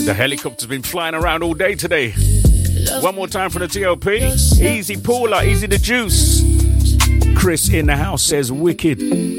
The helicopter's been flying around all day today. One more time for the TLP. Easy Paula, easy the juice. Chris in the house says wicked.